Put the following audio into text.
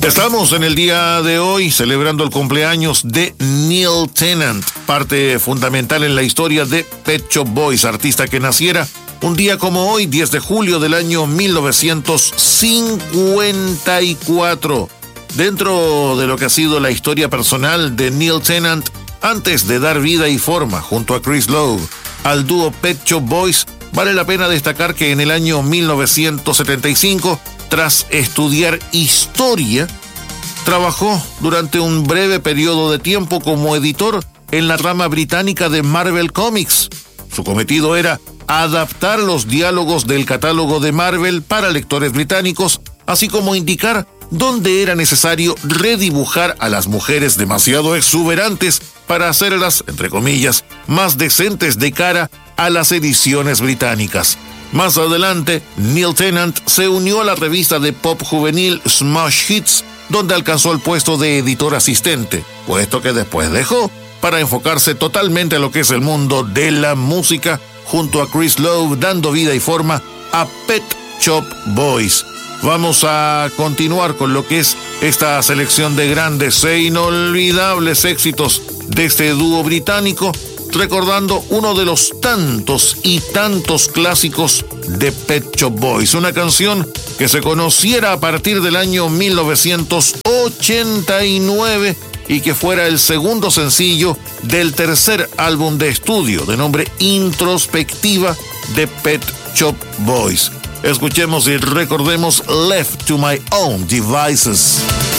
Estamos en el día de hoy celebrando el cumpleaños de Neil Tennant, parte fundamental en la historia de Pet Shop Boys, artista que naciera un día como hoy, 10 de julio del año 1954. Dentro de lo que ha sido la historia personal de Neil Tennant, antes de dar vida y forma junto a Chris Lowe al dúo Pet Shop Boys, vale la pena destacar que en el año 1975, tras estudiar historia, trabajó durante un breve periodo de tiempo como editor en la rama británica de Marvel Comics. Su cometido era adaptar los diálogos del catálogo de Marvel para lectores británicos, así como indicar dónde era necesario redibujar a las mujeres demasiado exuberantes para hacerlas, entre comillas, más decentes de cara a las ediciones británicas. Más adelante, Neil Tennant se unió a la revista de pop juvenil Smash Hits, donde alcanzó el puesto de editor asistente, puesto que después dejó para enfocarse totalmente a lo que es el mundo de la música, junto a Chris Lowe, dando vida y forma a Pet Shop Boys. Vamos a continuar con lo que es esta selección de grandes e inolvidables éxitos de este dúo británico, recordando uno de los tantos y tantos clásicos de Pet Shop Boys, una canción que se conociera a partir del año 1989 y que fuera el segundo sencillo del tercer álbum de estudio de nombre Introspectiva de Pet Shop Boys. Escuchemos y recordemos Left to My Own Devices.